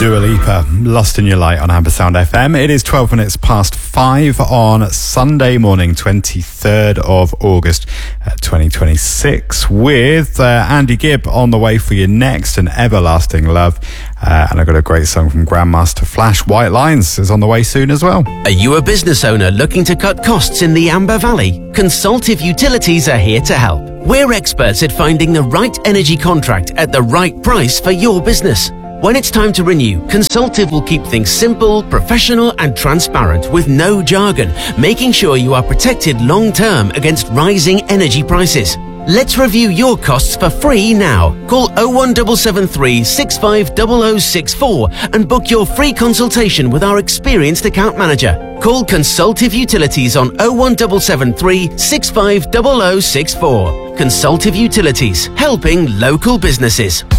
Dua Lipa, Lost in Your Light on Ambersound FM. It is 12 minutes past 5 on Sunday morning, 23rd of August 2026, with Andy Gibb on the way for you next, and Everlasting Love. And I've got a great song from Grandmaster Flash. White Lines is on the way soon as well. Are you a business owner looking to cut costs in the Amber Valley? Consultative Utilities are here to help. We're experts at finding the right energy contract at the right price for your business. When it's time to renew, Consultative will keep things simple, professional and transparent with no jargon, making sure you are protected long-term against rising energy prices. Let's review your costs for free now. Call 01773 650064 and book your free consultation with our experienced account manager. Call Consultative Utilities on 01773 650064. Consultative Utilities, helping local businesses.